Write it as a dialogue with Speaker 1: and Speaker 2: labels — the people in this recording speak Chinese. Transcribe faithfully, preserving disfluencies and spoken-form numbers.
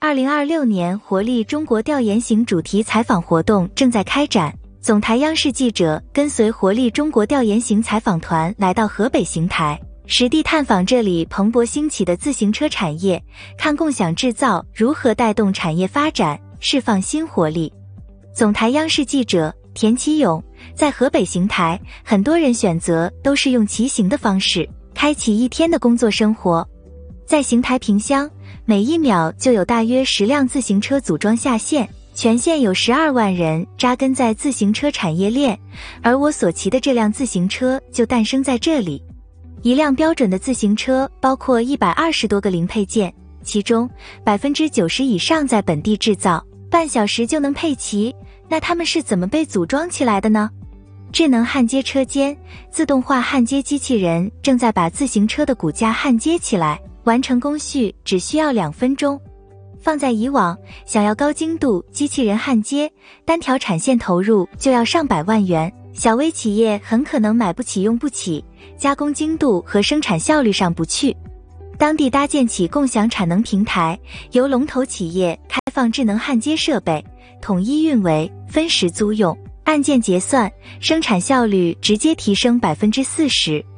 Speaker 1: 二零二六年活力中国调研型主题采访活动正在开展。总台央视记者跟随活力中国调研型采访团来到河北邢台，实地探访这里蓬勃兴起的自行车产业，看共享制造如何带动产业发展，释放新活力。总台央视记者田启勇，在河北邢台，很多人选择都是用骑行的方式开启一天的工作生活。在邢台萍乡，每一秒就有大约十辆自行车组装下线，全县有十二万人扎根在自行车产业链，而我所骑的这辆自行车就诞生在这里。一辆标准的自行车包括一百二十多个零配件，其中 百分之九十 以上在本地制造，半小时就能配齐。那它们是怎么被组装起来的呢？智能焊接车间，自动化焊接机器人正在把自行车的骨架焊接起来，完成工序只需要两分钟。放在以往，想要高精度机器人焊接，单条产线投入就要上百万元，小微企业很可能买不起用不起，加工精度和生产效率上不去。当地搭建起共享产能平台，由龙头企业开放智能焊接设备，统一运维，分时租用，按件结算，生产效率直接提升 百分之四十。